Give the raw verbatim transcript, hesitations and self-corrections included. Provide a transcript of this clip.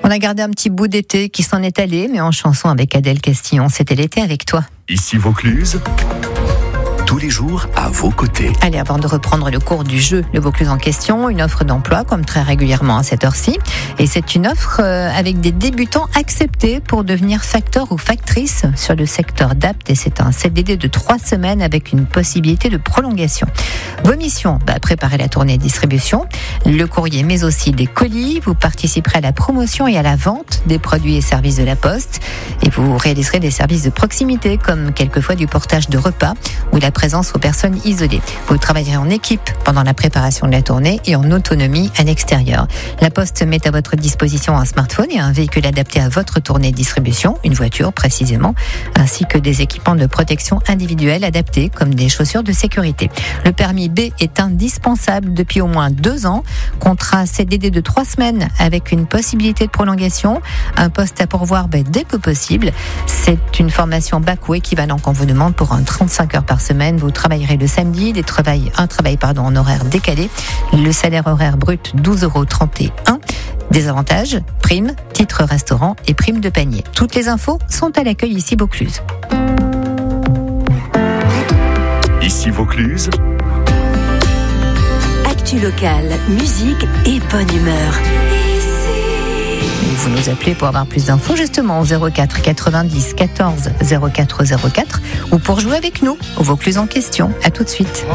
On a gardé un petit bout d'été qui s'en est allé, mais en chanson avec Adèle Castillon. C'était l'été avec toi. Ici Vaucluse, tous les jours à vos côtés. Allez, avant de reprendre le cours du jeu, le Vaucluse en question, une offre d'emploi comme très régulièrement à cette heure-ci. Et c'est une offre euh, avec des débutants acceptés pour devenir facteur ou factrice sur le secteur d'A P T. Et c'est un C D D de trois semaines avec une possibilité de prolongation. Vos missions, bah, préparer la tournée de distribution, le courrier mais aussi des colis. Vous participerez à la promotion et à la vente des produits et services de la Poste. Et vous réaliserez des services de proximité comme quelquefois du portage de repas ou la présence aux personnes isolées. Vous travaillerez en équipe pendant la préparation de la tournée et en autonomie à l'extérieur. La Poste met à votre disposition un smartphone et un véhicule adapté à votre tournée de distribution, une voiture précisément, ainsi que des équipements de protection individuelle adaptés comme des chaussures de sécurité. Le permis B est indispensable depuis au moins deux ans. Contrat C D D de trois semaines avec une possibilité de prolongation. Un poste à pourvoir ben, dès que possible. C'est une formation bac ou équivalent qu'on vous demande pour un trente-cinq heures par semaine. Vous travaillerez le samedi, des travail, un travail pardon, en horaire décalé. Le salaire horaire brut, douze euros trente et un. Des avantages, primes, titres restaurant et primes de panier. Toutes les infos sont à l'accueil ici Vaucluse. Ici Vaucluse. Actu locale, musique et bonne humeur. Vous nous appelez pour avoir plus d'infos justement au zéro quatre quatre-vingt-dix quatorze zéro quatre zéro quatre ou pour jouer avec nous au Vaucluse en question. À tout de suite.